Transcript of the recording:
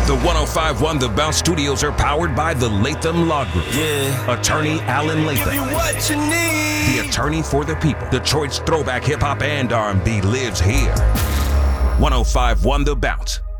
The 105.1 The Bounce Studios are powered by the Latham Law Group. Yeah. Attorney Alan Latham. Give you what you need. The attorney for the people. Detroit's throwback hip hop and R&B lives here. 105.1 The Bounce.